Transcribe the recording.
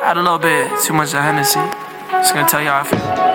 Had a little bit too much of Hennessy. Just gonna tell you how I feel.